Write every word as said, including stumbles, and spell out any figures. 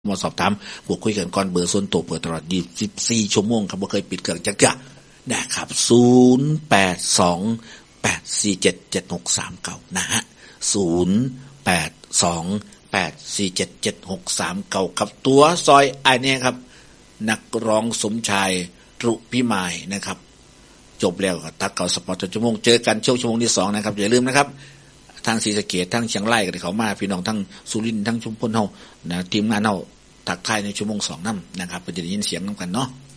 มาสอบถามพูดคุยกันก่อนเบอร์ส่วนตัวเปิดตลอดยี่สิบสี่ชั่วโมงครับบ่เคยปิดเครื่องจักจะนะครับศูนย์ แปด สอง แปด สี่ เจ็ด เจ็ด หก สาม เก้านะฮะศูนย์ แปด สอง แปด สี่ เจ็ด เจ็ด หก สาม เก้าครับตัวซอยไอ้นี่ครับนักร้องสมชายรุพิมายนะครับจบแล้วก็ตัดเก่าสปอร์ตชั่วโมงเจอกันช่วงชั่วโมงที่สองนะครับอย่าลืมนะครับทางศรีสะเกษทั้งเชียงรายก็ได้เขามาพี่น้องทั้งสุรินทร์ทั้งชุมพลเฮานะทีมงานเฮาทักทายในชั่วโมงสองนำนะครับเพื่อจะได้ยินเสียงนำกันเนาะ